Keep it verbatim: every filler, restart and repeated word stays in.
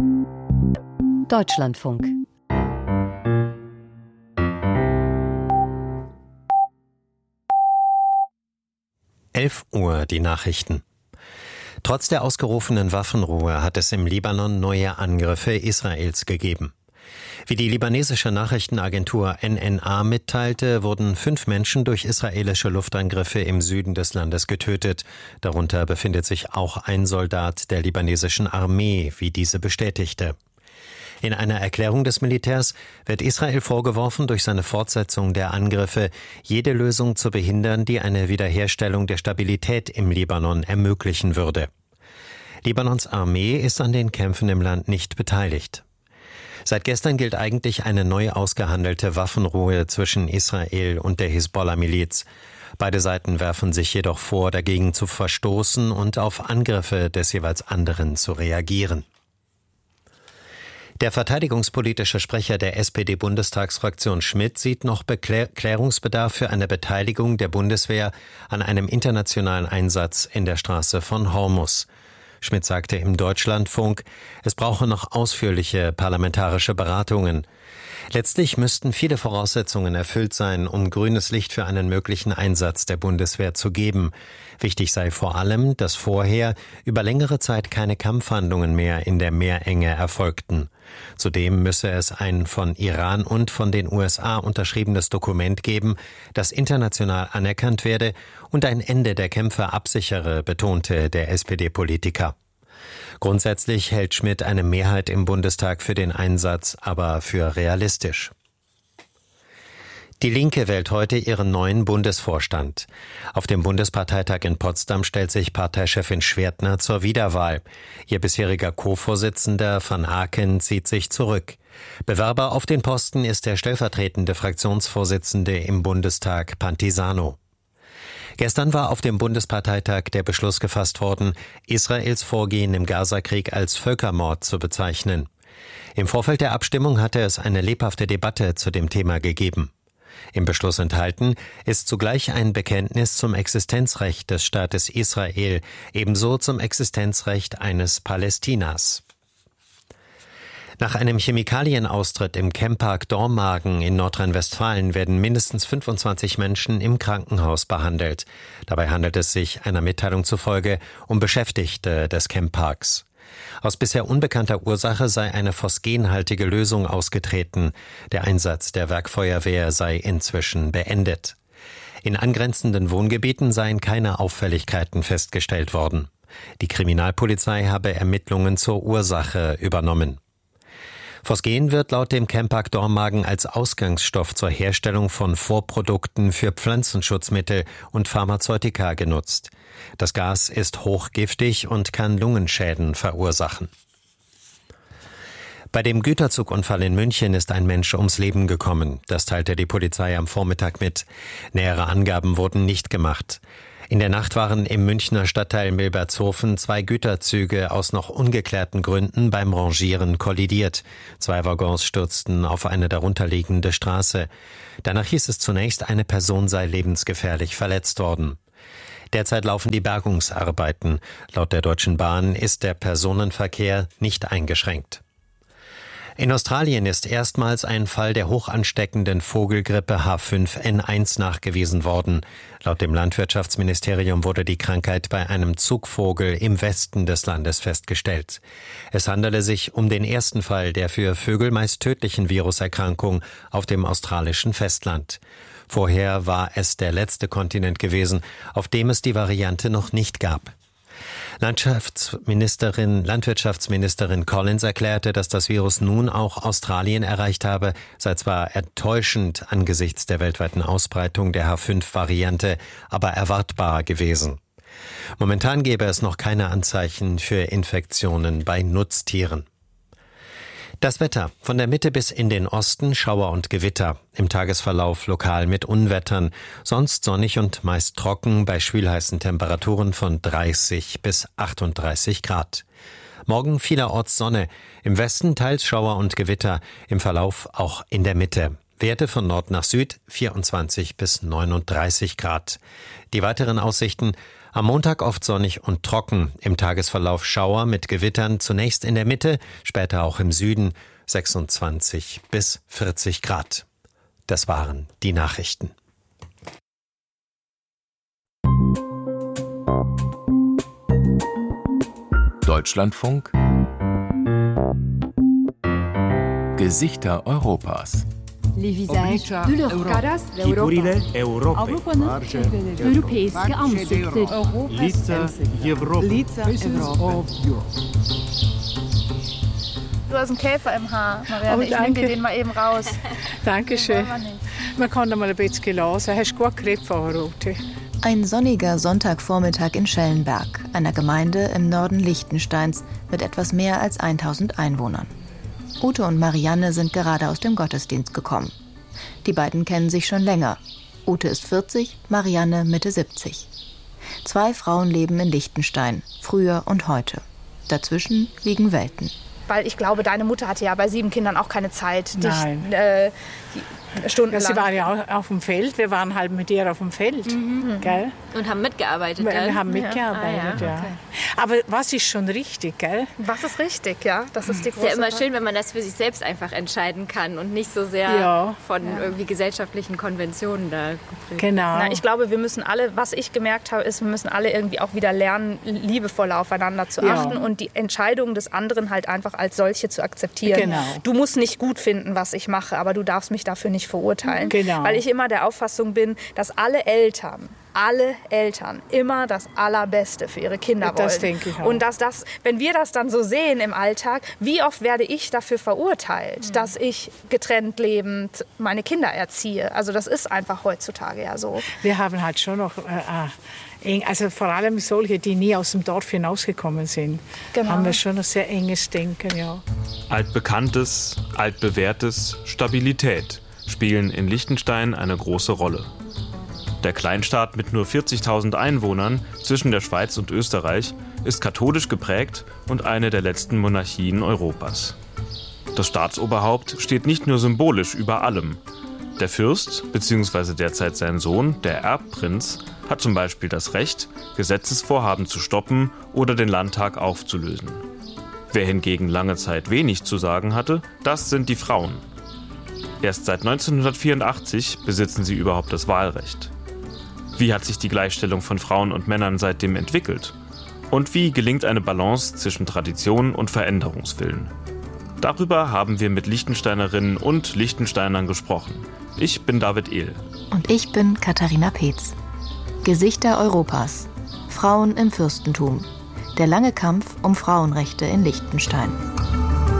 Deutschlandfunk. elf Uhr die Nachrichten. Trotz der ausgerufenen Waffenruhe hat es im Libanon neue Angriffe Israels gegeben. Wie die libanesische Nachrichtenagentur N N A mitteilte, wurden fünf Menschen durch israelische Luftangriffe im Süden des Landes getötet. Darunter befindet sich auch ein Soldat der libanesischen Armee, wie diese bestätigte. In einer Erklärung des Militärs wird Israel vorgeworfen, durch seine Fortsetzung der Angriffe jede Lösung zu behindern, die eine Wiederherstellung der Stabilität im Libanon ermöglichen würde. Libanons Armee ist an den Kämpfen im Land nicht beteiligt. Seit gestern gilt eigentlich eine neu ausgehandelte Waffenruhe zwischen Israel und der Hisbollah-Miliz. Beide Seiten werfen sich jedoch vor, dagegen zu verstoßen und auf Angriffe des jeweils anderen zu reagieren. Der verteidigungspolitische Sprecher der S P D-Bundestagsfraktion Schmidt sieht noch Klärungsbedarf für eine Beteiligung der Bundeswehr an einem internationalen Einsatz in der Straße von Hormuz. Schmidt sagte im Deutschlandfunk, es brauche noch ausführliche parlamentarische Beratungen. Letztlich müssten viele Voraussetzungen erfüllt sein, um grünes Licht für einen möglichen Einsatz der Bundeswehr zu geben. Wichtig sei vor allem, dass vorher über längere Zeit keine Kampfhandlungen mehr in der Meerenge erfolgten. Zudem müsse es ein von Iran und von den U S A unterschriebenes Dokument geben, das international anerkannt werde und ein Ende der Kämpfe absichere, betonte der S P D-Politiker. Grundsätzlich hält Schmidt eine Mehrheit im Bundestag für den Einsatz aber für realistisch. Die Linke wählt heute ihren neuen Bundesvorstand. Auf dem Bundesparteitag in Potsdam stellt sich Parteichefin Schwertner zur Wiederwahl. Ihr bisheriger Co-Vorsitzender van Aken zieht sich zurück. Bewerber auf den Posten ist der stellvertretende Fraktionsvorsitzende im Bundestag Pantisano. Gestern war auf dem Bundesparteitag der Beschluss gefasst worden, Israels Vorgehen im Gazakrieg als Völkermord zu bezeichnen. Im Vorfeld der Abstimmung hatte es eine lebhafte Debatte zu dem Thema gegeben. Im Beschluss enthalten ist zugleich ein Bekenntnis zum Existenzrecht des Staates Israel, ebenso zum Existenzrecht eines Palästinas. Nach einem Chemikalienaustritt im Chempark Dormagen in Nordrhein-Westfalen werden mindestens fünfundzwanzig Menschen im Krankenhaus behandelt. Dabei handelt es sich einer Mitteilung zufolge um Beschäftigte des Chemparks. Aus bisher unbekannter Ursache sei eine phosgenhaltige Lösung ausgetreten. Der Einsatz der Werkfeuerwehr sei inzwischen beendet. In angrenzenden Wohngebieten seien keine Auffälligkeiten festgestellt worden. Die Kriminalpolizei habe Ermittlungen zur Ursache übernommen. Phosgen wird laut dem Chempark Dormagen als Ausgangsstoff zur Herstellung von Vorprodukten für Pflanzenschutzmittel und Pharmazeutika genutzt. Das Gas ist hochgiftig und kann Lungenschäden verursachen. Bei dem Güterzugunfall in München ist ein Mensch ums Leben gekommen. Das teilte die Polizei am Vormittag mit. Nähere Angaben wurden nicht gemacht. In der Nacht waren im Münchner Stadtteil Milbertshofen zwei Güterzüge aus noch ungeklärten Gründen beim Rangieren kollidiert. Zwei Waggons stürzten auf eine darunterliegende Straße. Danach hieß es zunächst, eine Person sei lebensgefährlich verletzt worden. Derzeit laufen die Bergungsarbeiten. Laut der Deutschen Bahn ist der Personenverkehr nicht eingeschränkt. In Australien ist erstmals ein Fall der hochansteckenden Vogelgrippe H fünf N eins nachgewiesen worden. Laut dem Landwirtschaftsministerium wurde die Krankheit bei einem Zugvogel im Westen des Landes festgestellt. Es handele sich um den ersten Fall der für Vögel meist tödlichen Viruserkrankung auf dem australischen Festland. Vorher war es der letzte Kontinent gewesen, auf dem es die Variante noch nicht gab. Landschaftsministerin, Landwirtschaftsministerin Collins erklärte, dass das Virus nun auch Australien erreicht habe, sei zwar enttäuschend angesichts der weltweiten Ausbreitung der H fünf Variante, aber erwartbar gewesen. Momentan gäbe es noch keine Anzeichen für Infektionen bei Nutztieren. Das Wetter. Von der Mitte bis in den Osten Schauer und Gewitter. Im Tagesverlauf lokal mit Unwettern. Sonst sonnig und meist trocken bei schwülheißen Temperaturen von dreißig bis achtunddreißig Grad. Morgen vielerorts Sonne. Im Westen teils Schauer und Gewitter. Im Verlauf auch in der Mitte. Werte von Nord nach Süd vierundzwanzig bis neununddreißig Grad. Die weiteren Aussichten: Am Montag oft sonnig und trocken. Im Tagesverlauf Schauer mit Gewittern, zunächst in der Mitte, später auch im Süden, sechsundzwanzig bis vierzig Grad. Das waren die Nachrichten. Deutschlandfunk Gesichter Europas. Les visages de l'Europa. Europeiske ansikter. Du hast einen Käfer im Haar, Marianne. Oh, ich nehme dir den mal eben raus. Dankeschön. Man kann da mal ein bisschen lassen. Hast du gut geredet, Frau Rote? Ein sonniger Sonntagvormittag in Schellenberg, einer Gemeinde im Norden Liechtensteins mit etwas mehr als tausend Einwohnern. Ute und Marianne sind gerade aus dem Gottesdienst gekommen. Die beiden kennen sich schon länger. Ute ist vierzig, Marianne Mitte siebzig. Zwei Frauen leben in Liechtenstein, früher und heute. Dazwischen liegen Welten. Weil ich glaube, deine Mutter hatte ja bei sieben Kindern auch keine Zeit, Nein. dich äh, stundenlang... Ja, sie war ja auch auf dem Feld. Wir waren halt mit ihr auf dem Feld. Mhm. Gell? Und haben mitgearbeitet, Wir, gell? wir haben mitgearbeitet, ja. ja. Ah, ja. Okay. Aber was ist schon richtig, gell? Was ist richtig, ja? Das ist die Es große ist ja immer Frage. schön, wenn man das für sich selbst einfach entscheiden kann und nicht so sehr Ja. von irgendwie gesellschaftlichen Konventionen da geprägt. Genau. Na, ich glaube, wir müssen alle, was ich gemerkt habe, ist, wir müssen alle irgendwie auch wieder lernen, liebevoller aufeinander zu Ja. achten und die Entscheidungen des anderen halt einfach als solche zu akzeptieren. Genau. Du musst nicht gut finden, was ich mache, aber du darfst mich dafür nicht verurteilen. Genau. Weil ich immer der Auffassung bin, dass alle Eltern alle Eltern immer das Allerbeste für ihre Kinder wollen. Das denke ich auch. Und dass das, wenn wir das dann so sehen im Alltag, wie oft werde ich dafür verurteilt, mhm. dass ich getrennt lebend meine Kinder erziehe? Also das ist einfach heutzutage ja so. Wir haben halt schon noch, äh, eng, also vor allem solche, die nie aus dem Dorf hinausgekommen sind, Genau. haben wir schon ein sehr enges Denken, ja. Altbekanntes, altbewährtes, Stabilität spielen in Liechtenstein eine große Rolle. Der Kleinstaat mit nur vierzigtausend Einwohnern zwischen der Schweiz und Österreich ist katholisch geprägt und eine der letzten Monarchien Europas. Das Staatsoberhaupt steht nicht nur symbolisch über allem. Der Fürst, bzw. derzeit sein Sohn, der Erbprinz, hat zum Beispiel das Recht, Gesetzesvorhaben zu stoppen oder den Landtag aufzulösen. Wer hingegen lange Zeit wenig zu sagen hatte, das sind die Frauen. Erst seit neunzehnhundertvierundachtzig besitzen sie überhaupt das Wahlrecht. Wie hat sich die Gleichstellung von Frauen und Männern seitdem entwickelt? Und wie gelingt eine Balance zwischen Tradition und Veränderungswillen? Darüber haben wir mit Liechtensteinerinnen und Liechtensteinern gesprochen. Ich bin David Ehl. Und ich bin Katharina Peetz. Gesichter Europas. Frauen im Fürstentum. Der lange Kampf um Frauenrechte in Liechtenstein.